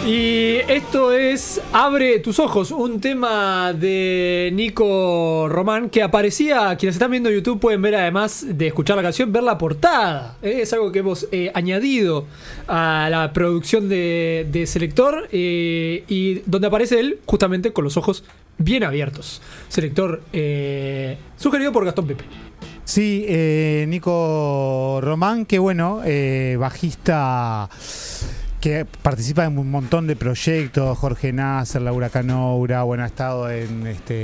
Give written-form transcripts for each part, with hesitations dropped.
Y esto es Abre tus ojos, un tema de Nico Román que aparecía, quienes están viendo YouTube pueden ver, además de escuchar la canción, ver la portada. Es algo que hemos añadido a la producción de Selector, y donde aparece él justamente con los ojos bien abiertos. Selector sugerido por Gastón Pepe. Sí, Nico Román, que bueno, bajista que participa en un montón de proyectos, Jorge Nasser, Laura Canoura, bueno, ha estado en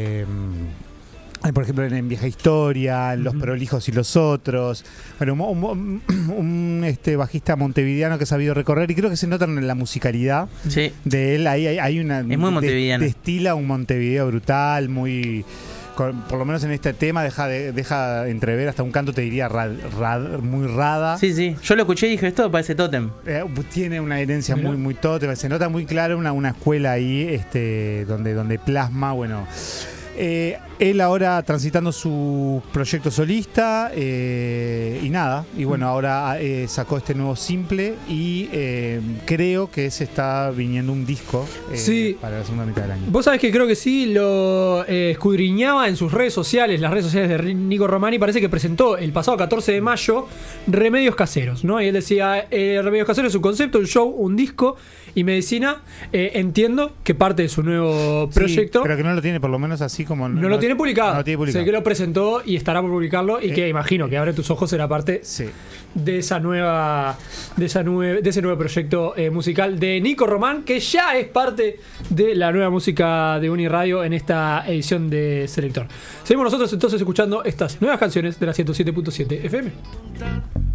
por ejemplo en Vieja Historia, en Los Prolijos y los Otros. Bueno, un bajista montevideano que ha sabido recorrer, y creo que se nota en la musicalidad de él. Ahí hay una, es muy montevideano. Destila un Montevideo brutal, muy, por lo menos en este tema deja entrever hasta un canto, te diría, muy rada. Sí, yo lo escuché y dije, esto parece Totem. Tiene una herencia muy Totem, se nota muy claro una escuela ahí donde plasma, bueno. Él ahora transitando su proyecto solista, y nada, y bueno, ahora sacó este nuevo simple, y creo que se está viniendo un disco para la segunda mitad del año. Vos sabés que creo que sí, lo escudriñaba en sus redes sociales, las redes sociales de Nico Román, y parece que presentó el pasado 14 de mayo Remedios Caseros, ¿no? Y él decía, Remedios Caseros es un concepto, un show, un disco y medicina. Entiendo que parte de su nuevo proyecto, pero que no lo tiene, por lo menos así como no lo tiene publicado. No lo tiene publicado. Sé que lo presentó y estará por publicarlo, y que imagino que Abre tus ojos será parte de ese nuevo proyecto musical de Nico Román, que ya es parte de la nueva música de Uniradio en esta edición de Selector. Seguimos nosotros entonces escuchando estas nuevas canciones de la 107.7 FM.